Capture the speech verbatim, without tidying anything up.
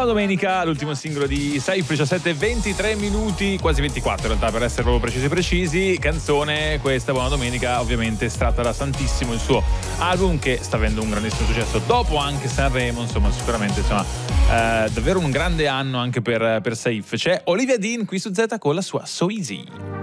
Buona domenica, l'ultimo singolo di Saif, diciassette e ventitré minuti, quasi ventiquattro in realtà per essere proprio precisi precisi. Canzone questa, Buona domenica, ovviamente estratta da Santissimo, il suo album che sta avendo un grandissimo successo dopo anche Sanremo, insomma sicuramente insomma eh, davvero un grande anno anche per, per Saif. C'è Olivia Dean qui su Z con la sua So Easy.